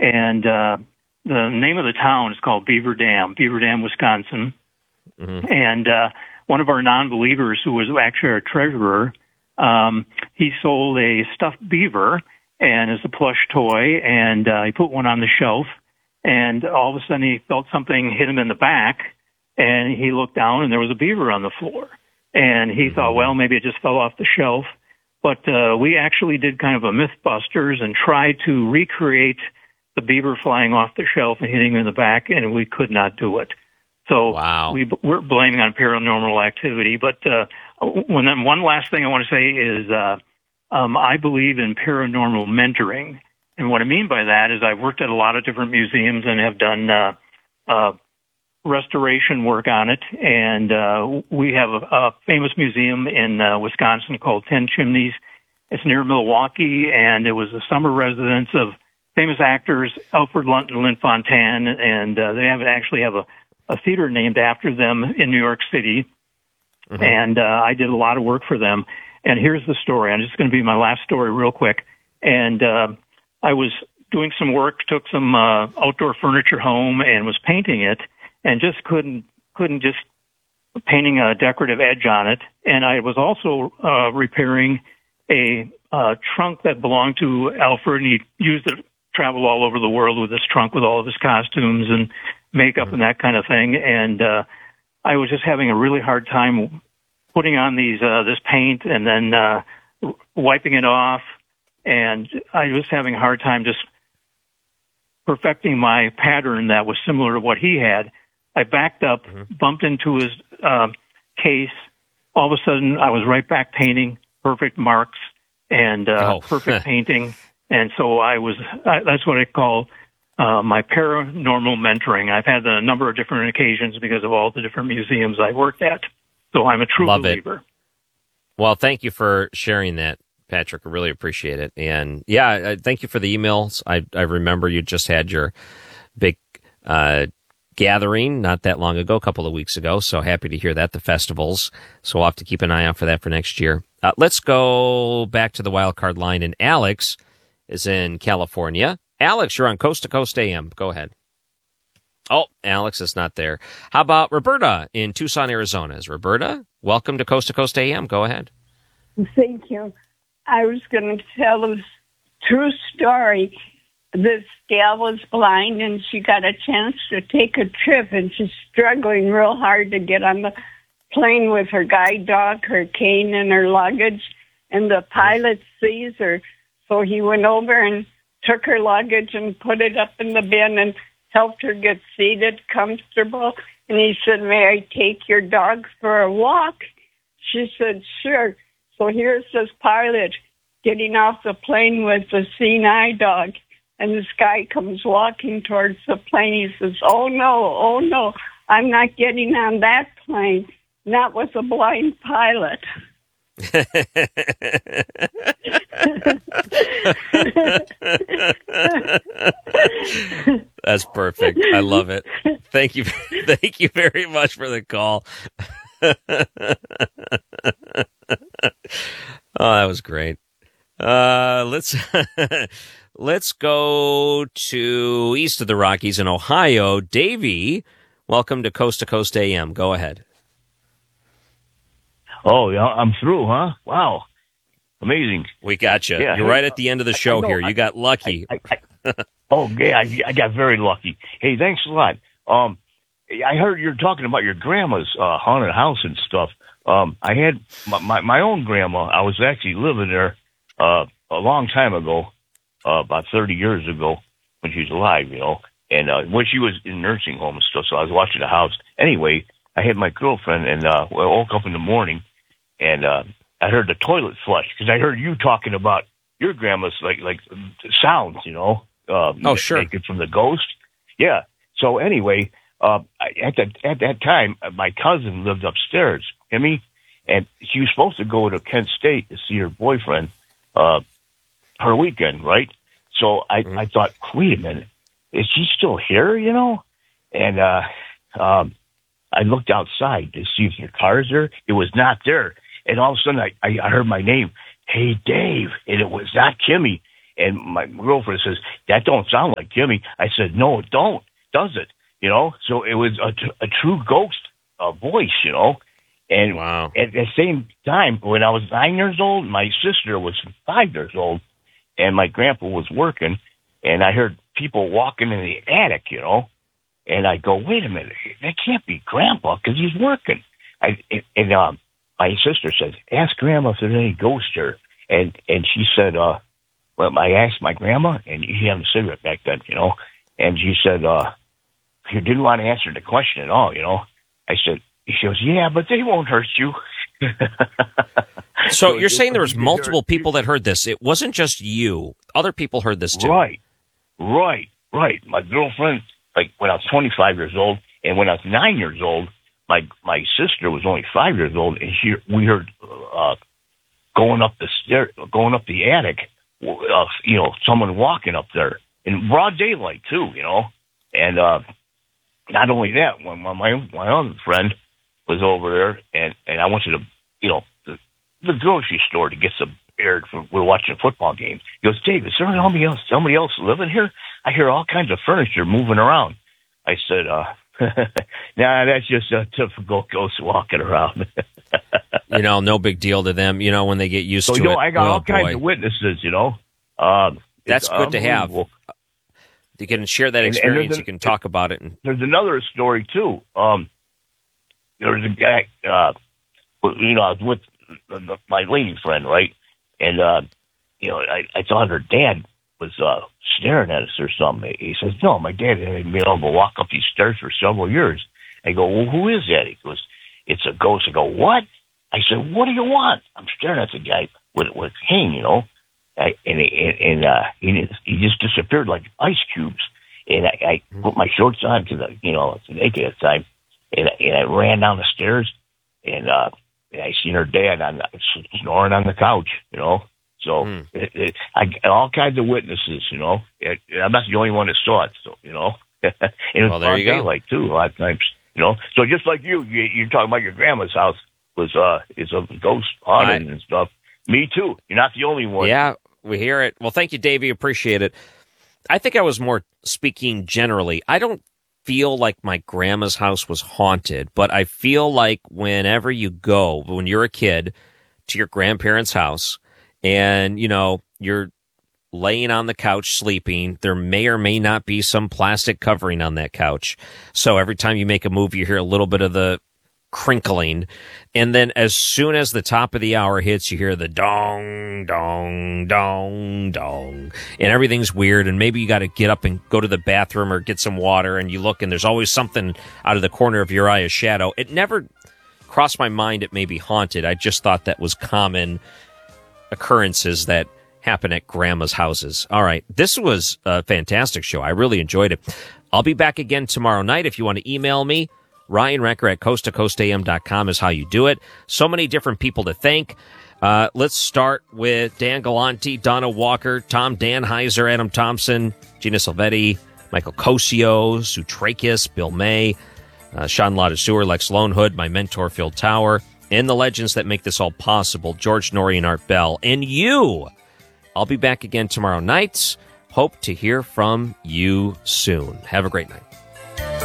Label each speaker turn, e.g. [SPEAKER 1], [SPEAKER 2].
[SPEAKER 1] And the name of the town is called Beaver Dam, Wisconsin. Mm-hmm. And one of our non-believers, who was actually our treasurer, he sold a stuffed beaver and as a plush toy, and he put one on the shelf. And all of a sudden, he felt something hit him in the back, and he looked down, and there was a beaver on the floor. And he thought, well, maybe it just fell off the shelf. But we actually did kind of a Mythbusters and tried to recreate the beaver flying off the shelf and hitting him in the back, and we could not do it. So we're blaming on paranormal activity. But one last thing I want to say is I believe in paranormal mentoring. And what I mean by that is I've worked at a lot of different museums and have done restoration work on it. And we have a famous museum in Wisconsin called Ten Chimneys. It's near Milwaukee, and it was the summer residence of famous actors Alfred Lunt and Lynn Fontanne, and they actually have a theater named after them in New York City. Mm-hmm. And I did a lot of work for them. And here's the story. I'm just going to be my last story real quick. And I was doing some work, took some outdoor furniture home and was painting it, and just couldn't just painting a decorative edge on it. And I was also repairing a trunk that belonged to Alfred, and he used it to travel all over the world with this trunk with all of his costumes and makeup and that kind of thing. And I was just having a really hard time putting on this paint and then wiping it off. And I was having a hard time just perfecting my pattern that was similar to what he had. I backed up, bumped into his case. All of a sudden, I was right back painting, perfect marks, and perfect painting. And so that's what I call my paranormal mentoring. I've had a number of different occasions because of all the different museums I worked at. So I'm a true believer.
[SPEAKER 2] Well, thank you for sharing that, Patrick. I really appreciate it. And yeah, thank you for the emails. I remember you just had your big gathering not that long ago, a couple of weeks ago. So happy to hear that, the festivals. So we'll have to keep an eye out for that for next year. Let's go back to the wild card line. And Alex is in California. Alex, you're on Coast to Coast AM. Go ahead. Oh, Alex is not there. How about Roberta in Tucson, Arizona? Is Roberta? Welcome to Coast AM. Go ahead.
[SPEAKER 3] Thank you. I was going to tell a true story. This gal was blind, and she got a chance to take a trip, and she's struggling real hard to get on the plane with her guide dog, her cane, and her luggage. And the pilot sees her, so he went over and took her luggage and put it up in the bin and helped her get seated comfortable. And he said, "May I take your dog for a walk?" She said, "Sure." So here's this pilot getting off the plane with the seeing eye dog. And this guy comes walking towards the plane. He says, oh, no, I'm not getting on that plane. And that was a blind pilot.
[SPEAKER 2] That's perfect. I love it. Thank you. Thank you very much for the call. Oh, that was great. Let's go to east of the Rockies in Ohio. Davey, welcome to Coast AM. Go ahead.
[SPEAKER 4] Oh, yeah, I'm through, huh? Wow. Amazing.
[SPEAKER 2] We got you. Yeah, you're right at the end of the show here. You got lucky.
[SPEAKER 4] Oh, yeah, I got very lucky. Hey, thanks a lot. I heard you're talking about your grandma's haunted house and stuff. I had my own grandma. I was actually living there a long time ago, about 30 years ago when she was alive, you know, and when she was in nursing home and stuff, so I was watching the house. Anyway, I had my girlfriend, and I woke up in the morning, and I heard the toilet flush, because I heard you talking about your grandma's, like sounds, you know.
[SPEAKER 2] Oh, sure.
[SPEAKER 4] Making from the ghost. Yeah. So anyway, at that time, my cousin lived upstairs, Emmy, and she was supposed to go to Kent State to see her boyfriend her weekend, right? So I thought, wait a minute, is she still here, you know? And I looked outside to see if the car's there. It was not there. And all of a sudden, I heard my name, "Hey, Dave," and it was not Kimmy. And my girlfriend says, that don't sound like Jimmy. I said, no, it don't, does it? You know, so it was a true ghost voice, you know. And
[SPEAKER 2] wow.
[SPEAKER 4] At the same time, when I was 9 years old, my sister was 5 years old, and my grandpa was working, and I heard people walking in the attic, you know. And I go, wait a minute, that can't be Grandpa because he's working. My sister said, ask Grandma if there's any ghosts here. And she said, well, I asked my grandma, and she had a cigarette back then, you know. And she said, you didn't want to answer the question at all, you know. I said, she goes, yeah, but they won't hurt you.
[SPEAKER 2] So you're saying there was multiple people that heard this. It wasn't just you. Other people heard this too.
[SPEAKER 4] Right. My girlfriend, like when I was 25 years old, and when I was 9 years old, my sister was only 5 years old, and we heard going up the attic, you know, someone walking up there in broad daylight too, you know. And not only that, when my other friend was over there, and I went to the grocery store to get some air. We're watching a football game. He goes, Dave, is there somebody else living here? I hear all kinds of furniture moving around. I said, nah, that's just a typical ghost walking around.
[SPEAKER 2] You know, no big deal to them, you know, when they get used to it.
[SPEAKER 4] So, I got all kinds of witnesses, you know.
[SPEAKER 2] That's good to have. You can share that experience. You can talk about it.
[SPEAKER 4] There's another story, too. There was a guy, you know, I was with my lady friend, right? And, you know, I thought her dad was staring at us or something. He says, no, my dad hadn't been able to walk up these stairs for several years. I go, well, who is that? He goes, it's a ghost. I go, what? I said, what do you want? I'm staring at the guy with a cane, you know. He just disappeared like ice cubes. And I put my shorts on to the, you know, it's naked at the time. And I ran down the stairs, and I seen her dad snoring on the couch, you know. So I got all kinds of witnesses, you know. I'm not the only one that saw it, so, you know. And it was
[SPEAKER 2] there you go.
[SPEAKER 4] daylight, too, a lot of times, you know. So just like you're talking about your grandma's house is a ghost haunted and stuff. Me, too. You're not the only one.
[SPEAKER 2] Yeah, we hear it. Well, thank you, Davey. Appreciate it. I think I was more speaking generally. I don't feel like my grandma's house was haunted, but I feel like whenever you go, when you're a kid, to your grandparents' house, and, you know, you're laying on the couch sleeping, there may or may not be some plastic covering on that couch. So every time you make a move, you hear a little bit of the crinkling. And then as soon as the top of the hour hits, you hear the dong, dong, dong, dong. And everything's weird. And maybe you got to get up and go to the bathroom or get some water. And you look, and there's always something out of the corner of your eye, a shadow. It never crossed my mind it may be haunted. I just thought that was common occurrences that happen at grandma's houses. All right. This was a fantastic show. I really enjoyed it. I'll be back again tomorrow night. If you want to email me, Ryan Recker at coasttocoastam.com is how you do it. So many different people to thank. Let's start with Dan Galante, Donna Walker, Tom Danheiser, Adam Thompson, Gina Silvetti, Michael Cosio, Sue Trakis, Bill May, Sean Ladiseur, Lex Lonehood, my mentor, Phil Tower, and the legends that make this all possible, George Norrie and Art Bell, and you. I'll be back again tomorrow night. Hope to hear from you soon. Have a great night.